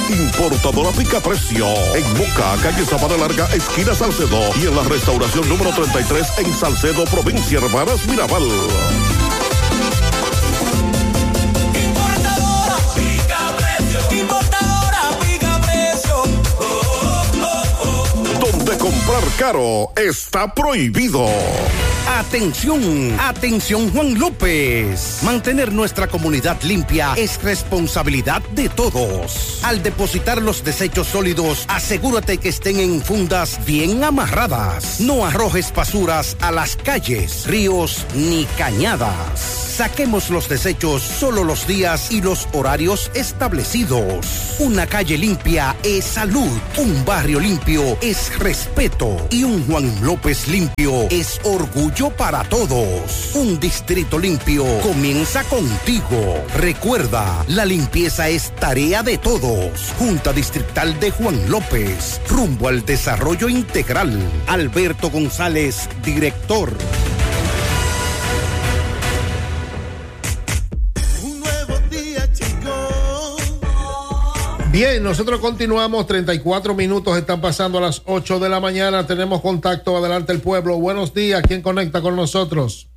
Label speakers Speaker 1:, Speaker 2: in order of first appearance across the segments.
Speaker 1: Importadora Pica Precio. En Moca, calle Sabana Larga, esquina Salcedo. Y en la Restauración número 33 en Salcedo, provincia Hermanas Mirabal.
Speaker 2: Importadora Pica Precio. Importadora Pica Precio.
Speaker 1: Donde comprar caro está prohibido.
Speaker 3: Atención, atención Juan López. Mantener nuestra comunidad limpia es responsabilidad de todos. Al depositar los desechos sólidos, asegúrate que estén en fundas bien amarradas. No arrojes basuras a las calles, ríos ni cañadas. Saquemos los desechos solo los días y los horarios establecidos. Una calle limpia es salud, un barrio limpio es respeto y un Juan López limpio es orgullo para todos. Un distrito limpio comienza contigo. Recuerda, la limpieza es tarea de todos. Junta Distrital de Juan López, rumbo al desarrollo integral. Alberto González, director.
Speaker 4: Bien, nosotros continuamos, 34 minutos están pasando a las 8 de la mañana, tenemos contacto, adelante el pueblo, buenos días, ¿quién conecta con nosotros?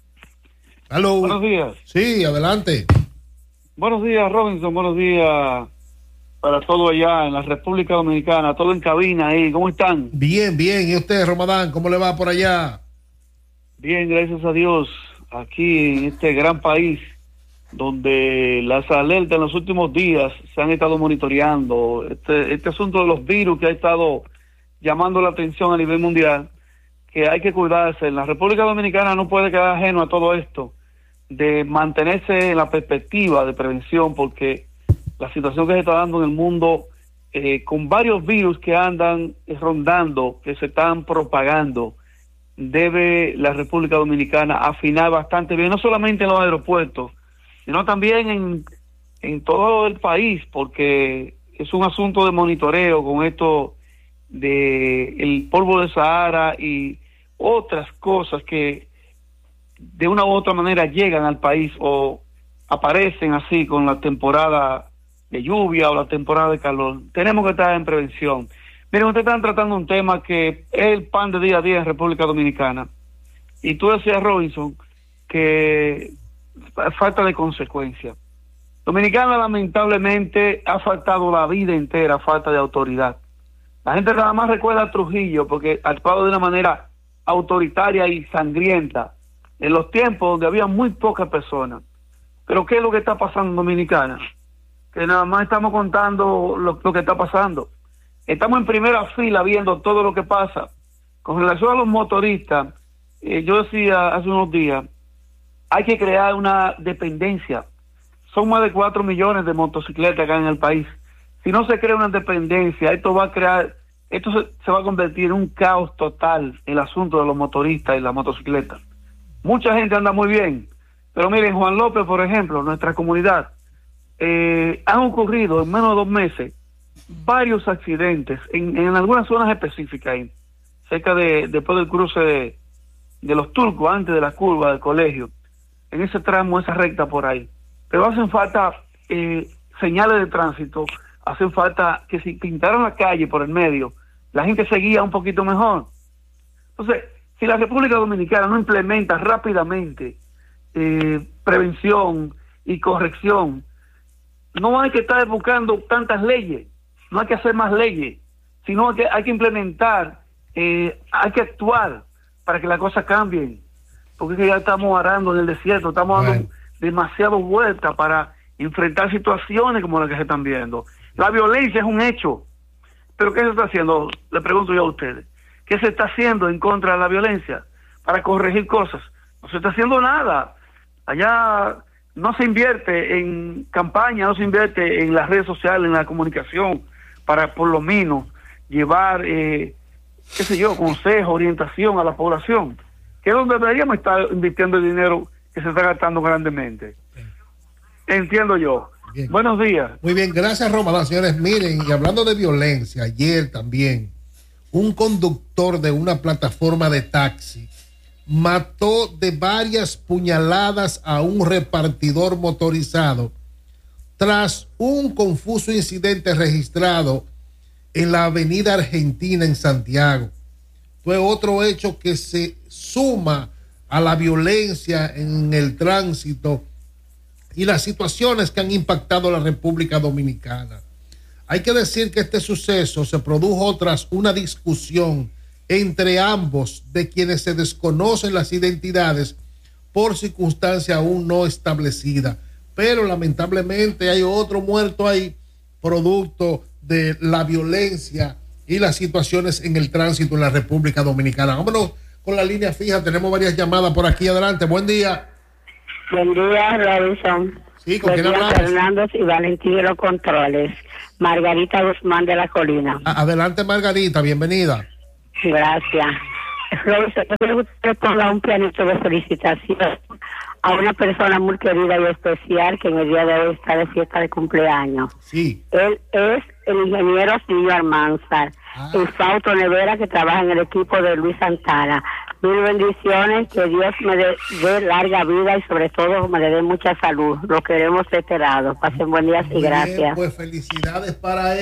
Speaker 4: ¿Aló?
Speaker 5: Buenos días.
Speaker 4: Sí, adelante.
Speaker 5: Buenos días, Robinson, buenos días para todo allá en la República Dominicana, todo en cabina ahí, ¿cómo están?
Speaker 4: Bien, bien, ¿y usted, Ramadán, cómo le va por allá?
Speaker 5: Bien, gracias a Dios, aquí en este gran país, donde las alertas en los últimos días se han estado monitoreando, este asunto de los virus que ha estado llamando la atención a nivel mundial, que hay que cuidarse. La República Dominicana no puede quedar ajeno a todo esto, de mantenerse en la perspectiva de prevención, porque la situación que se está dando en el mundo, con varios virus que andan rondando, que se están propagando, debe la República Dominicana afinar bastante bien, no solamente en los aeropuertos, sino también en todo el país, porque es un asunto de monitoreo con esto de el polvo de Sahara y otras cosas que de una u otra manera llegan al país o aparecen así con la temporada de lluvia o la temporada de calor. Tenemos que estar en prevención. Miren, ustedes están tratando un tema que es el pan de día a día en República Dominicana. Y tú decías, Robinson, que falta de consecuencia. Dominicana lamentablemente ha faltado la vida entera, falta de autoridad. La gente nada más recuerda a Trujillo porque ha actuado de una manera autoritaria y sangrienta en los tiempos donde había muy pocas personas. Pero ¿qué es lo que está pasando en Dominicana? Que nada más estamos contando lo que está pasando. Estamos en primera fila viendo todo lo que pasa. Con relación a los motoristas, yo decía hace unos días, hay que crear una dependencia. Son más de 4 millones de motocicletas acá en el país. Si no se crea una dependencia, esto se va a convertir en un caos total, el asunto de los motoristas y las motocicletas. Mucha gente anda muy bien, pero miren, Juan López, por ejemplo, nuestra comunidad, han ocurrido en menos de 2 meses varios accidentes en algunas zonas específicas ahí, cerca después del cruce de los Turcos, antes de la curva del colegio, en ese tramo, esa recta por ahí. Pero hacen falta señales de tránsito, hacen falta que si pintaran la calle por el medio, la gente seguía un poquito mejor. Entonces, si la República Dominicana no implementa rápidamente prevención y corrección, no hay que estar buscando tantas leyes, no hay que hacer más leyes, sino que hay que implementar, hay que actuar para que las cosas cambien, porque es que ya estamos arando en el desierto, estamos dando demasiado vueltas para enfrentar situaciones como las que se están viendo. La violencia es un hecho, pero ¿qué se está haciendo? Le pregunto yo a ustedes, ¿qué se está haciendo en contra de la violencia para corregir cosas? No se está haciendo nada. Allá no se invierte en campaña, no se invierte en las redes sociales, en la comunicación, para por lo menos llevar, consejo, orientación a la población, que es donde deberíamos estar invirtiendo el dinero que se está gastando grandemente. Entiendo yo.
Speaker 4: Bien.
Speaker 5: Buenos días.
Speaker 4: Muy bien, gracias, Roma. Señores, miren, y hablando de violencia, ayer también un conductor de una plataforma de taxi mató de varias puñaladas a un repartidor motorizado tras un confuso incidente registrado en la avenida Argentina en Santiago. Fue otro hecho que se suma a la violencia en el tránsito y las situaciones que han impactado a la República Dominicana. Hay que decir que este suceso se produjo tras una discusión entre ambos, de quienes se desconocen las identidades por circunstancia aún no establecida. Pero lamentablemente hay otro muerto ahí, producto de la violencia y las situaciones en el tránsito en la República Dominicana. Vámonos con la línea fija, tenemos varias llamadas por aquí. Adelante, buen día.
Speaker 6: Buen día, Robinson.
Speaker 4: Sí, ¿con quién hablamos?
Speaker 6: Fernando y Valentín de los controles. Margarita Guzmán de la Colina.
Speaker 4: Adelante, Margarita, bienvenida.
Speaker 6: Gracias. Robinson, yo creo que usted ponga un pianito de felicitación a una persona muy querida y especial que en el día de hoy está de fiesta de cumpleaños.
Speaker 4: Sí.
Speaker 6: Él es el ingeniero Silvio Almanzar, el Fausto Nevera, que trabaja en el equipo de Luis Santana. Mil bendiciones, que Dios me dé larga vida y sobre todo me le dé mucha salud. Lo queremos esperado. Pasen buen día y gracias.
Speaker 4: Bien, pues felicidades para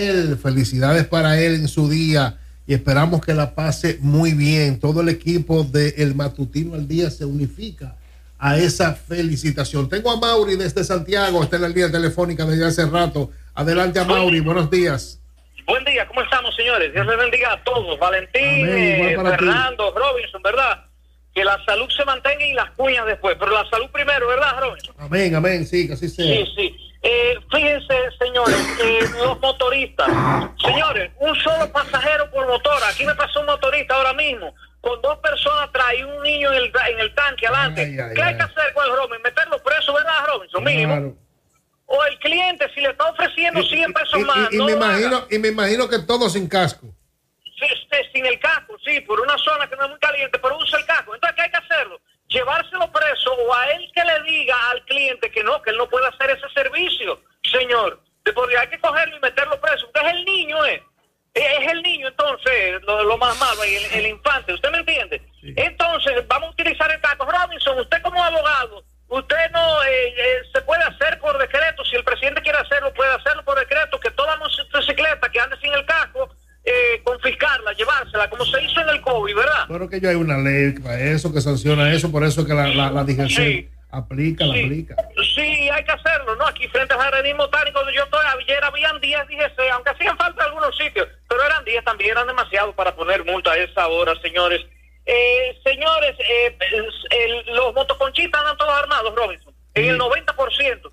Speaker 4: él en su día y esperamos que la pase muy bien. Todo el equipo de El Matutino al Día se unifica a esa felicitación. Tengo a Mauri desde Santiago, está en la línea telefónica desde hace rato. Adelante, a Mauri, buenos días.
Speaker 7: Buen día, ¿cómo estamos, señores? Dios les bendiga a todos. Valentín, Fernando, Robinson, ¿verdad? Que la salud se mantenga y las cuñas después, pero la salud primero, ¿verdad, Robinson?
Speaker 4: Amén, sí, que así sea.
Speaker 7: Sí. Fíjense, señores, los motoristas. Señores, un solo pasajero por motor. Aquí me pasó un motorista ahora mismo, con 2 personas atrás y un niño en el tanque adelante. ¿Qué hay que hacer con el Robinson? Meterlo preso, ¿verdad, Robinson? Mínimo. O el cliente, si le está ofreciendo 100 pesos más.
Speaker 4: Y me imagino que todo sin casco.
Speaker 7: Sí, sin el casco, sí, por una zona que no es muy caliente, pero usa el casco. Entonces, ¿qué hay que hacerlo? Llevárselo preso o a él que le diga al cliente que él no puede hacer ese servicio, señor. Porque hay que cogerlo y meterlo preso. Usted es el niño, Es el niño, entonces, lo más malo, el infante. ¿Usted me entiende? Sí. Entonces, vamos a utilizar el casco. Robinson, usted como abogado, usted no se puede hacer por decreto. Si el presidente quiere hacerlo, puede hacerlo por decreto, que toda motocicleta que ande sin el casco, confiscarla, llevársela, como se hizo en el COVID, ¿verdad?
Speaker 4: Pero que ya hay una ley para eso, que sanciona eso, por eso es que la DGC aplica.
Speaker 7: Sí, hay que hacerlo, ¿no? Aquí frente al Jardín Botánico donde yo estoy, ayer habían 10 DGC, aunque hacían falta algunos sitios, pero eran 10 también, eran demasiado para poner multa a esa hora, señores. Señores, los motoconchistas andan todos armados, Robinson, en el 90%.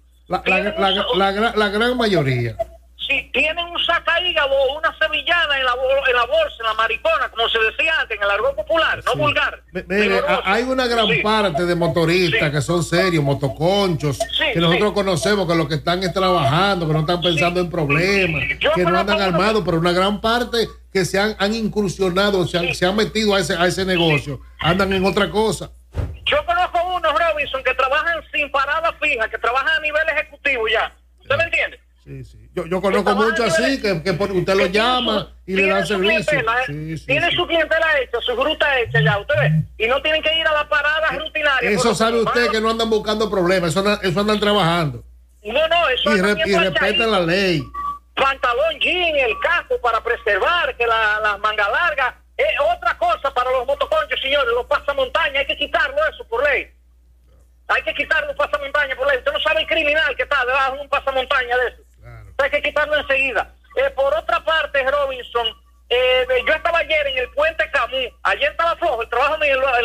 Speaker 4: La gran mayoría.
Speaker 7: Sí, tienen un sacahígado o una sevillana en la bolsa, en la maricona, como se decía antes, en el argot popular, no vulgar.
Speaker 4: Mire, hay una gran parte de motoristas que son serios, motoconchos, que nosotros conocemos, que los que están trabajando, que no están pensando en problemas, que no andan armados, pero una gran parte que se han incursionado, se han metido a ese negocio, andan en otra cosa.
Speaker 7: Yo conozco unos, Robinson, que trabajan sin parada fija, que trabajan a nivel ejecutivo ya. ¿Usted me entiende?
Speaker 4: Sí. Yo conozco mucho así, que usted lo llama y le dan servicio.
Speaker 7: Tiene su clientela hecha, su ruta hecha ya, usted ve. Y no tienen que ir a la parada rutinaria.
Speaker 4: Eso sabe usted que no andan buscando problemas, eso andan trabajando.
Speaker 7: No, eso
Speaker 4: y respetan la ley.
Speaker 7: Pantalón jean, el casco para preservar, que las mangas largas. Otra cosa para los motoconchos, señores, los pasamontañas, hay que quitarlo eso por ley. Hay que quitarlo un pasamontaña por ley. Usted no sabe el criminal que está debajo de un pasamontaña de eso. Hay que quitarlo enseguida. Por otra parte, Robinson, yo estaba ayer en el puente Camus. Ayer estaba flojo el trabajo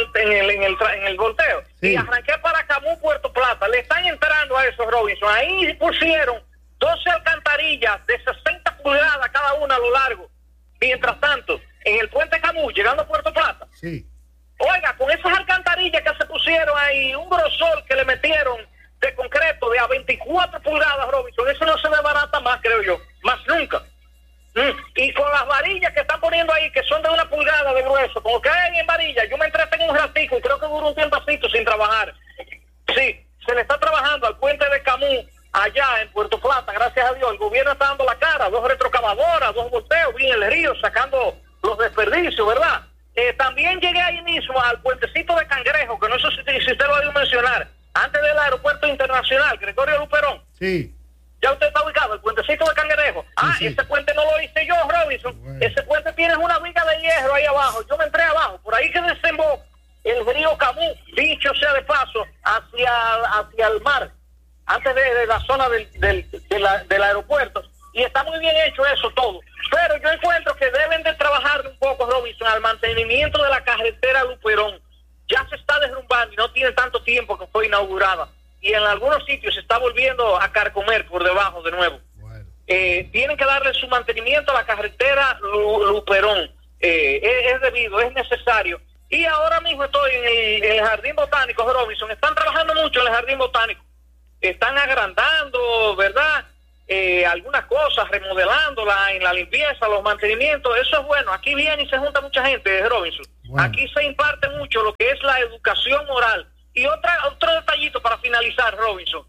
Speaker 7: en el volteo. Sí. Y arranqué para Camus, Puerto Plata. Le están entrando a eso, Robinson. Ahí pusieron 12 alcantarillas de 60 pulgadas cada una a lo largo. Mientras tanto, en el puente Camus, llegando a Puerto Plata.
Speaker 4: Sí.
Speaker 7: Oiga, con esas alcantarillas que se pusieron ahí, un grosor que le metieron de concreto de a 24 pulgadas, Robinson, eso no se ve barata más, creo yo, más nunca. Y con las varillas que están poniendo ahí, que son de 1 pulgada de grueso, como que hay en varillas, yo me entretengo un ratico y creo que duró un tiempacito sin trabajar. Sí, se le está trabajando al puente de Camus, allá en Puerto Plata, gracias a Dios, el gobierno está dando la cara, 2 retrocavadoras, 2 volteos, bien el río, sacando los desperdicios, ¿verdad? También llegué ahí mismo al puentecito de Cangrejo, que no sé si usted lo ha oído mencionar, antes del aeropuerto internacional, Gregorio Luperón.
Speaker 4: Sí.
Speaker 7: Ya usted está ubicado, el puentecito de Cangrejo. Sí. Ese puente no lo hice yo, Robinson. Bueno. Ese puente tiene una viga de hierro ahí abajo. Yo me entré abajo, por ahí que desemboca el río Cabú, dicho sea de paso, hacia el mar, antes de la zona del aeropuerto. Y está muy bien hecho eso todo. Pero yo encuentro que deben de trabajar un poco, Robinson, al mantenimiento de la carretera Luperón. Ya se está derrumbando y no tiene tanto tiempo que fue inaugurada. Y en algunos sitios se está volviendo a carcomer por debajo de nuevo. Bueno. Tienen que darle su mantenimiento a la carretera Luperón. Es debido, es necesario. Y ahora mismo estoy en el Jardín Botánico, Robinson. Están trabajando mucho en el Jardín Botánico. Están agrandando, ¿verdad? Algunas cosas, remodelándola, en la limpieza, los mantenimientos. Eso es bueno. Aquí viene y se junta mucha gente, Robinson. Bueno. Aquí se imparte mucho lo que es la educación moral. Y otro detallito para finalizar, Robinson.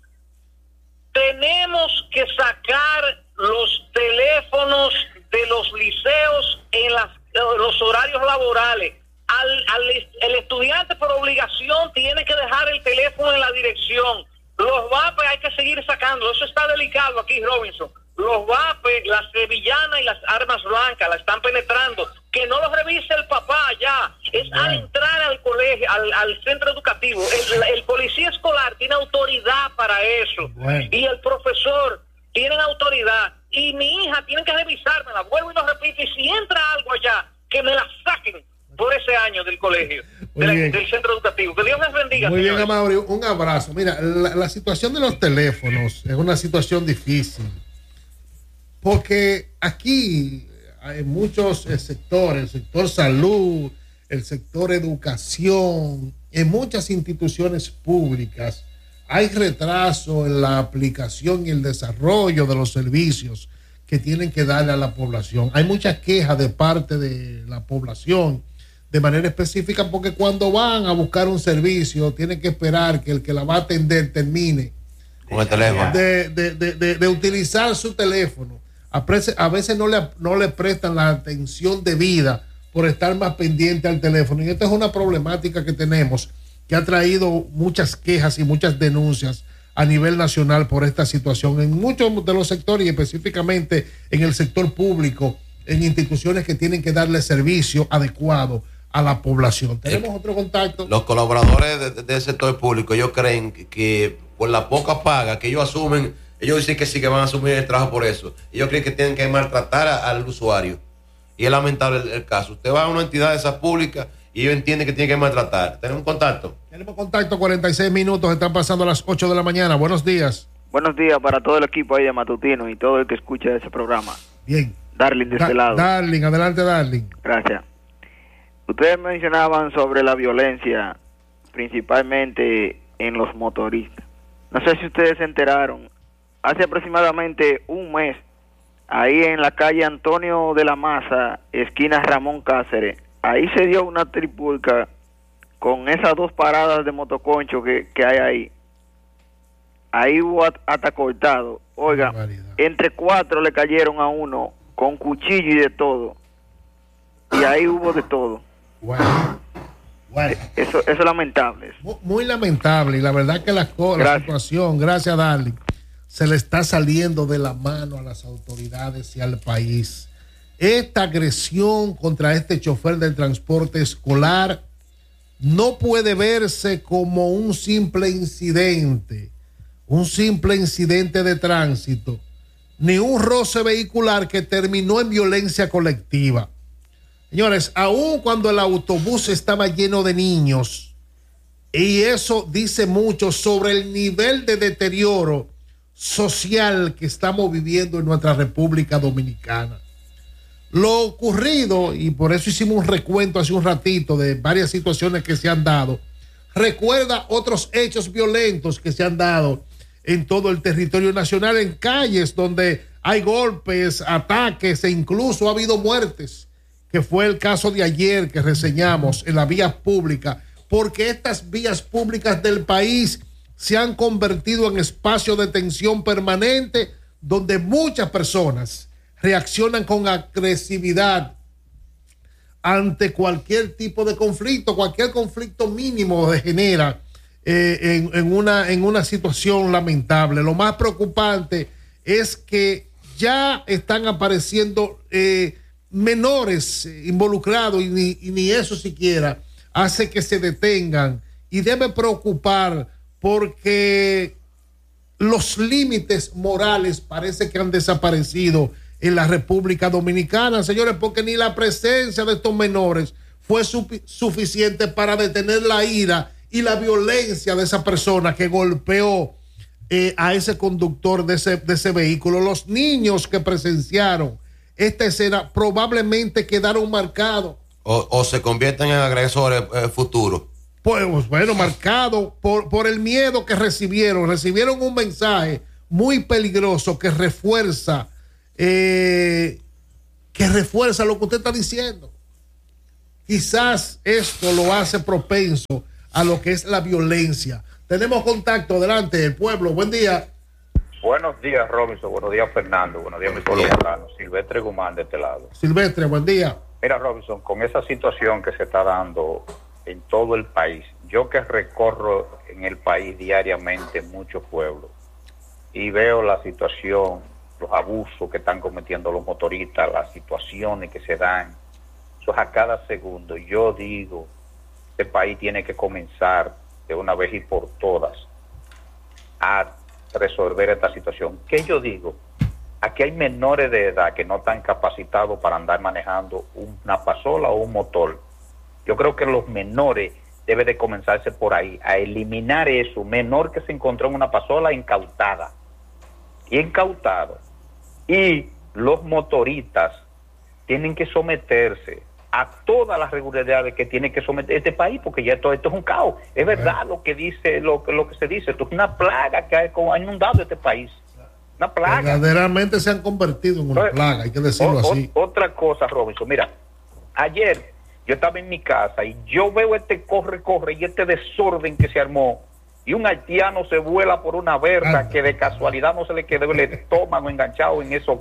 Speaker 7: Tenemos que sacar los teléfonos de los liceos en los horarios laborales. El estudiante por obligación tiene que dejar el teléfono en la dirección. Los vapes hay que seguir sacando. Eso está delicado aquí, Robinson. Los vapes, las sevillanas y las armas blancas la están penetrando. Que no los revise el papá ya. Es al entrar al colegio, al centro educativo. El policía escolar tiene autoridad para eso. Bueno. Y el profesor tiene autoridad. Y mi hija tiene que revisármela. Vuelvo y lo repito. Y si entra algo allá, que me la saquen por ese año del colegio, del centro educativo. Que Dios les bendiga.
Speaker 4: Muy
Speaker 7: señores.
Speaker 4: bien, Amaury, un abrazo. Mira, la situación de los teléfonos es una situación difícil. Porque aquí hay muchos sectores, el sector salud, el sector educación, en muchas instituciones públicas hay retraso en la aplicación y el desarrollo de los servicios que tienen que darle a la población. Hay muchas quejas de parte de la población de manera específica porque cuando van a buscar un servicio tienen que esperar que el que la va a atender termine
Speaker 8: con el teléfono
Speaker 4: de utilizar su teléfono. A veces no le prestan la atención debida por estar más pendiente al teléfono. Y esta es una problemática que tenemos, que ha traído muchas quejas y muchas denuncias a nivel nacional por esta situación en muchos de los sectores y específicamente en el sector público, en instituciones que tienen que darle servicio adecuado a la población. ¿Tenemos otro contacto?
Speaker 8: Los colaboradores del sector público, ellos creen que por la poca paga que ellos asumen, ellos dicen que sí que van a asumir el trabajo por eso. Ellos creen que tienen que maltratar al usuario. Y es lamentable el caso. Usted va a una entidad de esas públicas y ellos entienden que tienen que maltratar. ¿Tenemos contacto?
Speaker 4: Tenemos contacto, 46 minutos, están pasando a las 8 de la mañana. Buenos días.
Speaker 9: Buenos días para todo el equipo ahí de Matutino y todo el que escucha ese programa.
Speaker 4: Bien.
Speaker 9: Darling de este lado.
Speaker 4: Darling, adelante, Darling.
Speaker 9: Gracias. Ustedes mencionaban sobre la violencia, principalmente en los motoristas. No sé si ustedes se enteraron, hace aproximadamente un mes, ahí en la calle Antonio de la Maza, esquina Ramón Cáceres, ahí se dio una tripulca con esas dos paradas de motoconcho que hay ahí. Ahí hubo hasta cortado. Oiga, entre 4 le cayeron a uno con cuchillo y de todo. Y ahí hubo de todo.
Speaker 4: Bueno.
Speaker 9: Eso es lamentable.
Speaker 4: Muy lamentable. Y la verdad que la situación, gracias, Darling, se le está saliendo de la mano a las autoridades y al país. Esta agresión contra este chofer del transporte escolar no puede verse como un simple incidente de tránsito, ni un roce vehicular que terminó en violencia colectiva. Señores, aun cuando el autobús estaba lleno de niños, y eso dice mucho sobre el nivel de deterioro social que estamos viviendo en nuestra República Dominicana. Lo ocurrido, y por eso hicimos un recuento hace un ratito de varias situaciones que se han dado, recuerda otros hechos violentos que se han dado en todo el territorio nacional, en calles donde hay golpes, ataques e incluso ha habido muertes, que fue el caso de ayer que reseñamos en la vía pública, porque estas vías públicas del país se han convertido en espacios de tensión permanente donde muchas personas reaccionan con agresividad ante cualquier tipo de conflicto, cualquier conflicto mínimo degenera en una situación lamentable. Lo más preocupante es que ya están apareciendo menores involucrados y ni eso siquiera hace que se detengan, y debe preocupar porque los límites morales parece que han desaparecido en la República Dominicana, señores, porque ni la presencia de estos menores fue suficiente para detener la ira y la violencia de esa persona que golpeó a ese conductor de ese vehículo. Los niños que presenciaron esta escena probablemente quedaron marcados.
Speaker 8: O se convierten en agresores futuros.
Speaker 4: Pues bueno, marcados por el miedo que recibieron. Recibieron un mensaje muy peligroso que refuerza lo que usted está diciendo. Quizás esto lo hace propenso a lo que es la violencia. Tenemos contacto, adelante, el pueblo, buen día.
Speaker 10: Buenos días, Robinson, buenos días, Fernando, buenos días, mi pueblo mexicano. Silvestre Guzmán de este lado.
Speaker 4: Silvestre, buen día.
Speaker 10: Mira, Robinson, con esa situación que se está dando en todo el país, yo que recorro en el país diariamente muchos pueblos y veo la situación, los abusos que están cometiendo los motoristas, las situaciones que se dan, eso es a cada segundo. Yo digo, este país tiene que comenzar de una vez y por todas a resolver esta situación. ¿Qué yo digo? Aquí hay menores de edad que no están capacitados para andar manejando una pasola o un motor. Yo creo que los menores debe de comenzarse por ahí, a eliminar eso. Menor que se encontró en una pasola incautada y incautado. Y los motoristas tienen que someterse a todas las regularidades que tiene que someter este país, porque ya esto es un caos. Es verdad lo que dice, lo que se dice. Esto es una plaga que ha inundado este país. Una plaga.
Speaker 4: Verdaderamente se han convertido en una plaga, hay que decirlo así.
Speaker 10: Otra cosa, Robinson, mira, ayer yo estaba en mi casa y yo veo este corre y este desorden que se armó, y un haitiano se vuela por una verja que de casualidad no se le quedó el estómago enganchado en esa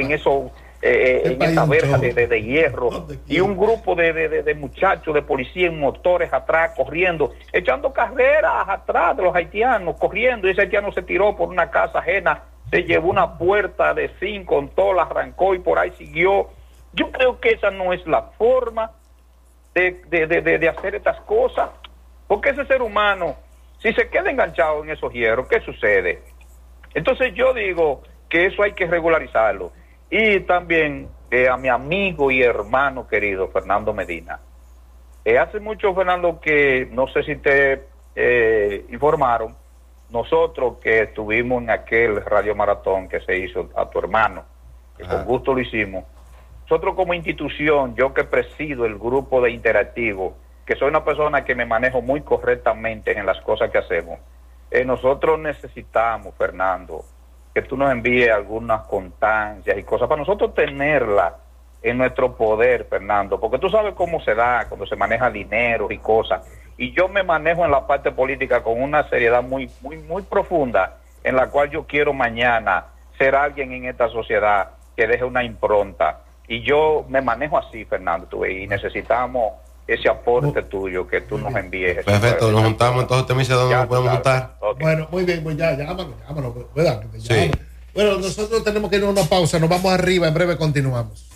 Speaker 10: verja de hierro, y un grupo de muchachos de policía en motores atrás corriendo, echando carreras atrás de los haitianos, corriendo, y ese haitiano se tiró por una casa ajena, se llevó una puerta de zinc con todo, la arrancó y por ahí siguió. Yo creo que esa no es la forma de hacer estas cosas, porque ese ser humano, si se queda enganchado en esos hierros, ¿qué sucede? Entonces yo digo que eso hay que regularizarlo. Y también a mi amigo y hermano querido Fernando Medina, hace mucho, Fernando, que no sé si te informaron, nosotros que estuvimos en aquel radio maratón que se hizo a tu hermano, que con gusto lo hicimos, nosotros como institución, yo que presido el grupo de interactivo, que soy una persona que me manejo muy correctamente en las cosas que hacemos, nosotros necesitamos, Fernando, que tú nos envíes algunas constancias y cosas para nosotros tenerlas en nuestro poder, Fernando, porque tú sabes cómo se da cuando se maneja dinero y cosas, y yo me manejo en la parte política con una seriedad muy profunda, en la cual yo quiero mañana ser alguien en esta sociedad que deje una impronta, y yo me manejo así, Fernando, y necesitamos ese aporte tuyo, que tú nos envíes.
Speaker 8: Perfecto, nos juntamos, entonces usted me dice dónde nos podemos juntar.
Speaker 4: Okay. Bueno, muy bien, pues ya, llámanos, ¿verdad?
Speaker 8: Sí.
Speaker 4: Bueno, nosotros tenemos que ir a una pausa, nos vamos arriba, en breve continuamos.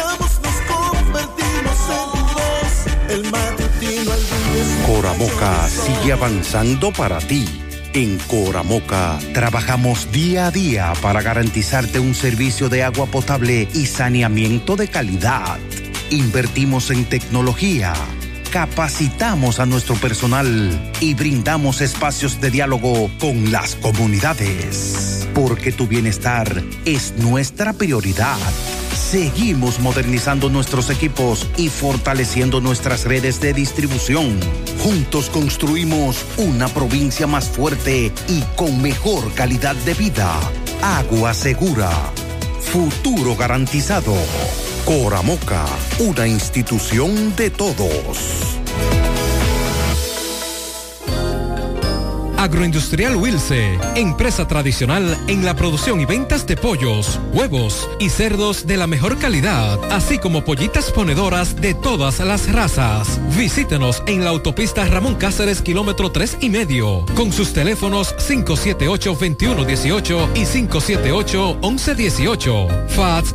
Speaker 3: Cora Moca sigue avanzando para ti. En Cora Moca trabajamos día a día para garantizarte un servicio de agua potable y saneamiento de calidad. Invertimos en tecnología, capacitamos a nuestro personal y brindamos espacios de diálogo con las comunidades. Porque tu bienestar es nuestra prioridad. Seguimos modernizando nuestros equipos y fortaleciendo nuestras redes de distribución. Juntos construimos una provincia más fuerte y con mejor calidad de vida. Agua segura. Futuro garantizado. Cora Moca, una institución de todos.
Speaker 11: Agroindustrial Wilce, empresa tradicional en la producción y ventas de pollos, huevos y cerdos de la mejor calidad, así como pollitas ponedoras de todas las razas. Visítenos en la autopista Ramón Cáceres, kilómetro 3,5, con sus teléfonos 578-2118 y 578-1118. FATS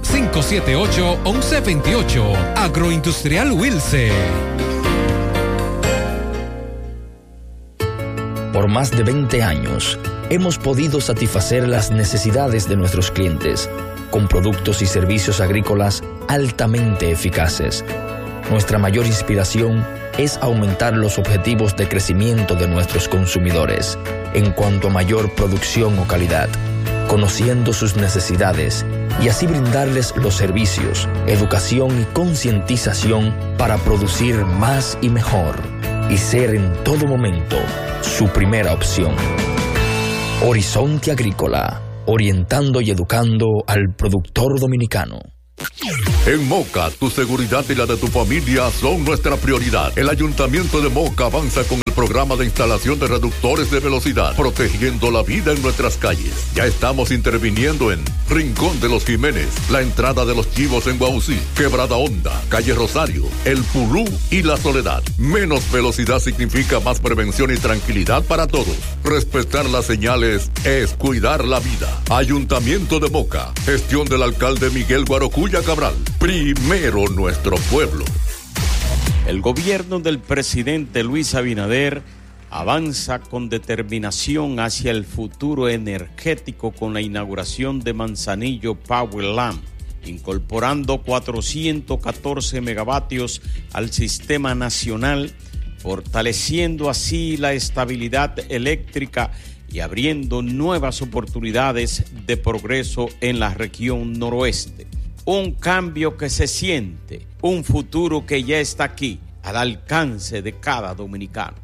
Speaker 11: 578-1128. Agroindustrial Wilce.
Speaker 12: Por más de 20 años, hemos podido satisfacer las necesidades de nuestros clientes con productos y servicios agrícolas altamente eficaces. Nuestra mayor inspiración es aumentar los objetivos de crecimiento de nuestros consumidores en cuanto a mayor producción o calidad, conociendo sus necesidades y así brindarles los servicios, educación y concientización para producir más y mejor y ser en todo momento su primera opción. Horizonte Agrícola, orientando y educando al productor dominicano.
Speaker 1: En Moca, tu seguridad y la de tu familia son nuestra prioridad. El Ayuntamiento de Moca avanza con el programa de instalación de reductores de velocidad, protegiendo la vida en nuestras calles. Ya estamos interviniendo en Rincón de los Jiménez, la entrada de los Chivos en Guausí, Quebrada Honda, Calle Rosario, El Pulú y La Soledad. Menos velocidad significa más prevención y tranquilidad para todos. Respetar las señales es cuidar la vida. Ayuntamiento de Moca, gestión del alcalde Miguel Guarocuya Cabral. Primero nuestro pueblo.
Speaker 13: El gobierno del presidente Luis Abinader avanza con determinación hacia el futuro energético con la inauguración de Manzanillo Power Lamp, incorporando 414 megavatios al sistema nacional, fortaleciendo así la estabilidad eléctrica y abriendo nuevas oportunidades de progreso en la región noroeste. Un cambio que se siente, un futuro que ya está aquí, al alcance de cada dominicano.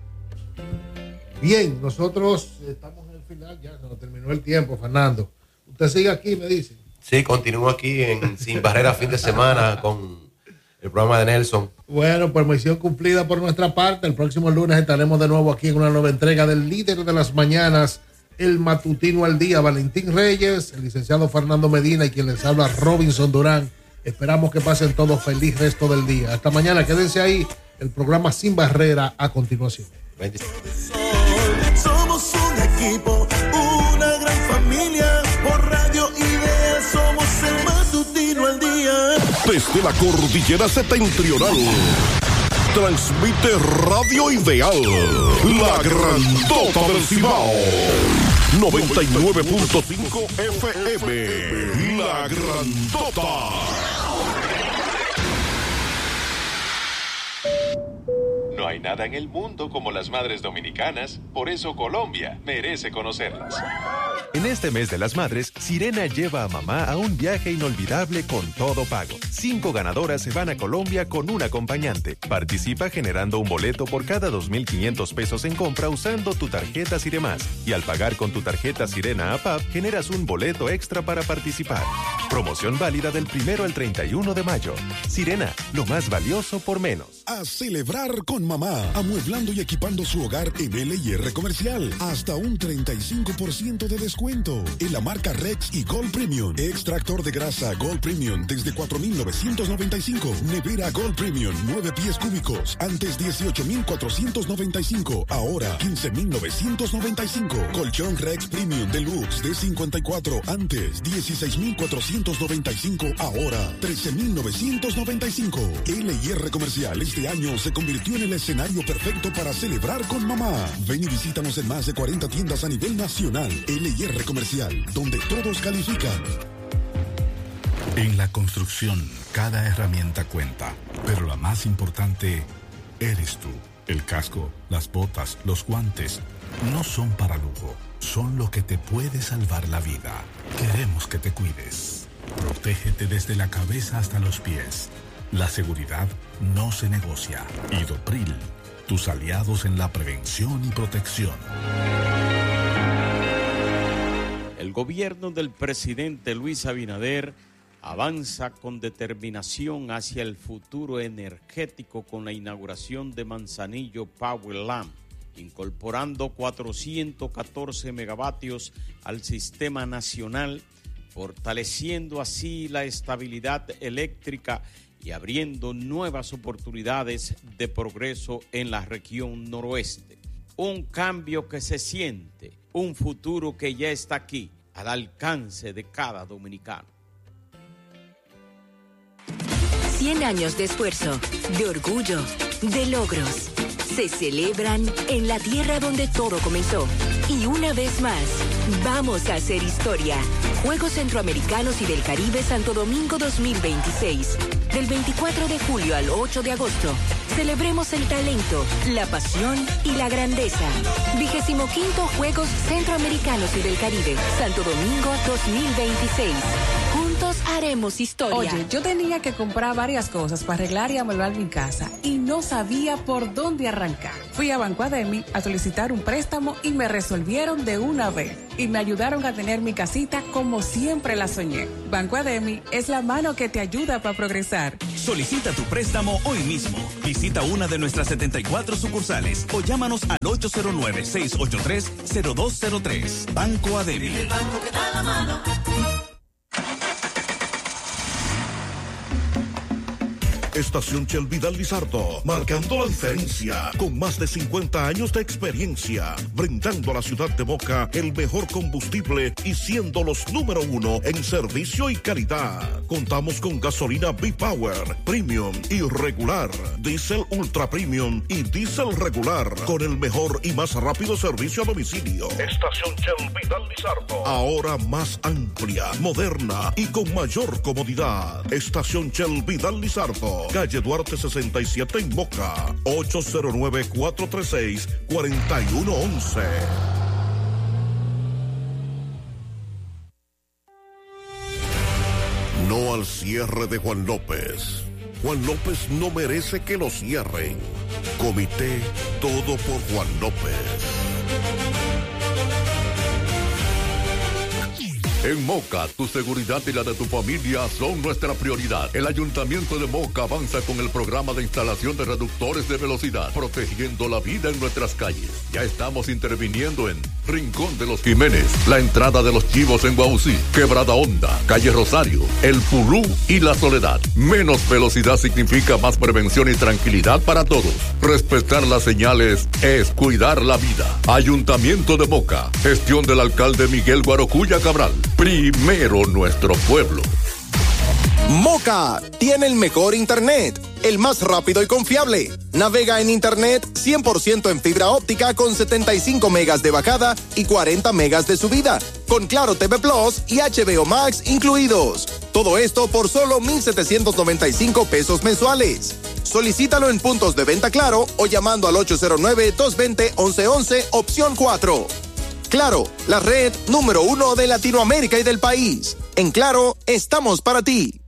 Speaker 4: Bien, nosotros estamos en el final, ya se nos terminó el tiempo, Fernando. Usted sigue aquí, me dice.
Speaker 8: Sí, continúo aquí en Sin Barrera fin de semana con el programa de Nelson.
Speaker 4: Bueno, pues misión cumplida por nuestra parte. El próximo lunes estaremos de nuevo aquí en una nueva entrega del líder de las mañanas, el matutino al día. Valentín Reyes, el licenciado Fernando Medina y quien les habla, Robinson Durán. Esperamos que pasen todos feliz resto del día. Hasta mañana, quédense ahí. El programa Sin Barrera a continuación.
Speaker 2: Somos un equipo, una gran familia. Por Radio Ideal somos el matutino al día.
Speaker 1: Desde la cordillera septentrional, transmite Radio Ideal, la grandota del Cibao. 99.5 FM, la grandota.
Speaker 14: No hay nada en el mundo como las madres dominicanas, por eso Colombia merece conocerlas.
Speaker 15: En este mes de las madres, Sirena lleva a mamá a un viaje inolvidable con todo pago. 5 ganadoras se van a Colombia con un acompañante. Participa generando un boleto por cada 2.500 pesos en compra usando tu tarjeta Siremás. Y al pagar con tu tarjeta Sirena APAP, generas un boleto extra para participar. Promoción válida del 1 al 31 de mayo. Sirena, lo más valioso por menos.
Speaker 16: A celebrar con mamá, amueblando y equipando su hogar en L&R Comercial. Hasta un 35% de descuento en la marca Rex y Gold Premium. Extractor de grasa Gold Premium desde 4,995. Nevera Gold Premium 9 pies cúbicos. Antes 18,495. Ahora 15,995. Colchón Rex Premium Deluxe de 54. Antes 16,495. Ahora 13,995. L&R Comercial este año se convirtió en el escenario perfecto para celebrar con mamá. Ven y visítanos en más de 40 tiendas a nivel nacional. L&R Comercial, donde todos califican.
Speaker 17: En la construcción, cada herramienta cuenta, pero la más importante eres tú. El casco, las botas, los guantes, no son para lujo, son lo que te puede salvar la vida. Queremos que te cuides. Protégete desde la cabeza hasta los pies. La seguridad no se negocia. Idopril, tus aliados en la prevención y protección.
Speaker 13: El gobierno del presidente Luis Abinader avanza con determinación hacia el futuro energético con la inauguración de Manzanillo Power Lamp, incorporando 414 megavatios al sistema nacional, fortaleciendo así la estabilidad eléctrica y abriendo nuevas oportunidades de progreso en la región noroeste. Un cambio que se siente, un futuro que ya está aquí, al alcance de cada dominicano.
Speaker 18: 100 años de esfuerzo, de orgullo, de logros. Se celebran en la tierra donde todo comenzó. Y una vez más, vamos a hacer historia. Juegos Centroamericanos y del Caribe Santo Domingo 2026. Del 24 de julio al 8 de agosto. Celebremos el talento, la pasión y la grandeza. 25º Juegos Centroamericanos y del Caribe Santo Domingo 2026. Juntos haremos historia.
Speaker 19: Oye, yo tenía que comprar varias cosas para arreglar y amueblar mi casa y no sabía por dónde arrancar. Fui a Banco Ademi a solicitar un préstamo y me resolvieron de una vez. Y me ayudaron a tener mi casita como siempre la soñé. Banco Ademi es la mano que te ayuda para progresar.
Speaker 20: Solicita tu préstamo hoy mismo. Visita una de nuestras 74 sucursales o llámanos al 809-683-0203. Banco Ademi.
Speaker 2: El banco que da la mano.
Speaker 16: Estación Shell Vidal Lizardo, marcando la diferencia, con más de 50 años de experiencia, brindando a la ciudad de Moca el mejor combustible y siendo los número 1 en servicio y calidad. Contamos con gasolina B-Power, Premium y regular, Diesel Ultra Premium y Diesel regular, con el mejor y más rápido servicio a domicilio. Estación Shell Vidal Lizardo, ahora más amplia, moderna y con mayor comodidad. Estación Shell Vidal Lizardo, calle Duarte 67 en Moca, 809-436-4111.
Speaker 1: No al cierre de Juan López. Juan López no merece que lo cierren. Comité Todo por Juan López. En Moca, tu seguridad y la de tu familia son nuestra prioridad. El Ayuntamiento de Moca avanza con el programa de instalación de reductores de velocidad, protegiendo la vida en nuestras calles. Ya estamos interviniendo en Rincón de los Jiménez, la entrada de los Chivos en Guausí, Quebrada Honda, Calle Rosario, El Pulú y La Soledad. Menos velocidad significa más prevención y tranquilidad para todos. Respetar las señales es cuidar la vida. Ayuntamiento de Moca, gestión del alcalde Miguel Guarocuya Cabral. Primero nuestro pueblo.
Speaker 21: Moca tiene el mejor internet, el más rápido y confiable. Navega en internet 100% en fibra óptica con 75 megas de bajada y 40 megas de subida, con Claro TV Plus y HBO Max incluidos. Todo esto por solo 1,795 pesos mensuales. Solicítalo en puntos de venta Claro o llamando al 809-220-1111 opción 4. Claro, la red número 1 de Latinoamérica y del país. En Claro, estamos para ti.